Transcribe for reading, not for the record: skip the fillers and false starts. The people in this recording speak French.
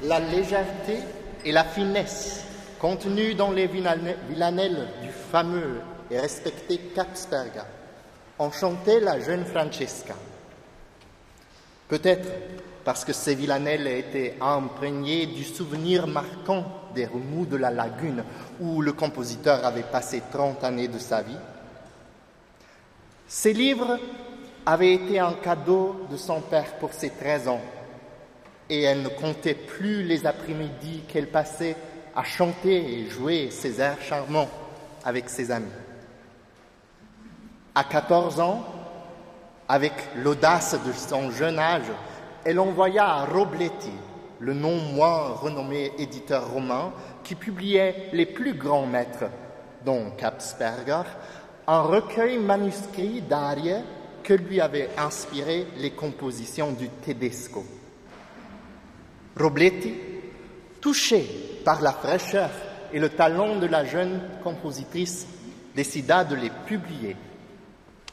la légèreté et la finesse contenues dans les villanelles du fameux et respecté Capsperger enchantaient la jeune Francesca. Peut-être parce que ces villanelles étaient imprégnées du souvenir marquant des remous de la lagune où le compositeur avait passé 30 années de sa vie. Ces livres avaient été un cadeau de son père pour ses 13 ans et elle ne comptait plus les après-midi qu'elle passait à chanter et jouer ses airs charmants avec ses amis. À 14 ans, avec l'audace de son jeune âge, elle envoya à Robletti, le non moins renommé éditeur romain qui publiait les plus grands maîtres, dont Capsperger, un recueil manuscrit d'arias que lui avaient inspiré les compositions du Tedesco. Robletti, touché par la fraîcheur et le talent de la jeune compositrice, décida de les publier